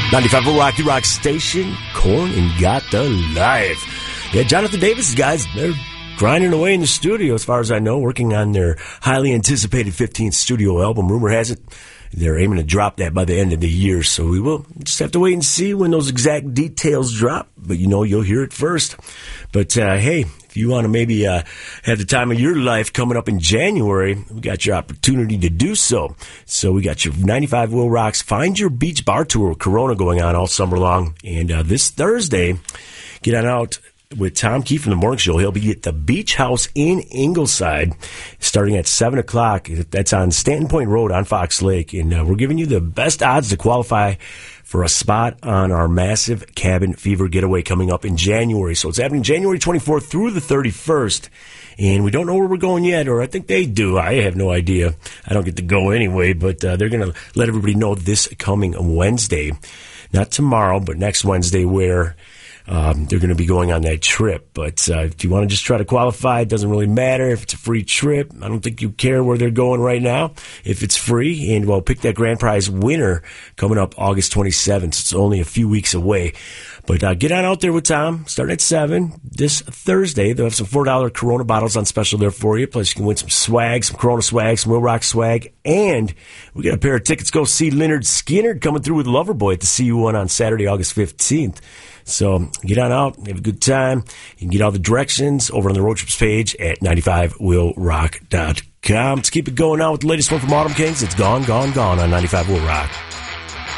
95 Will Rock, the rock station. Korn and Got the Life. Yeah, Jonathan Davis' guys, they're grinding away in the studio, as far as I know, working on their highly anticipated 15th studio album. Rumor has it they're aiming to drop that by the end of the year, so we will just have to wait and see when those exact details drop. But you know, you'll hear it first. But hey, if you want to maybe have the time of your life coming up in January, we got your opportunity to do so. So we got your 95 Will Rocks Find Your Beach Bar Tour with Corona going on all summer long. And this Thursday, get on out with Tom Keefe from The Morning Show. He'll be at the Beach House in Ingleside starting at 7 o'clock. That's on Stanton Point Road on Fox Lake. And we're giving you the best odds to qualify for a spot on our massive Cabin Fever getaway coming up in January. So it's happening January 24th through the 31st. And we don't know where we're going yet, or I think they do. I have no idea. I don't get to go anyway, but they're going to let everybody know this coming Wednesday. Not tomorrow, but next Wednesday, where they're going to be going on that trip. But if you want to just try to qualify, it doesn't really matter if it's a free trip. I don't think you care where they're going right now if it's free. And we'll pick that grand prize winner coming up August 27th. It's only a few weeks away. But get on out there with Tom, starting at 7 this Thursday. They'll have some $4 Corona bottles on special there for you. Plus, you can win some swag, some Corona swag, some Will Rock swag. And we got a pair of tickets. Go see Lynyrd Skynyrd coming through with Loverboy at the CU1 on Saturday, August 15th. So get on out, have a good time. You can get all the directions over on the Road Trips page at 95willrock.com. Let's keep it going on with the latest one from Autumn Kings. It's Gone, Gone, Gone on 95 Will Rock.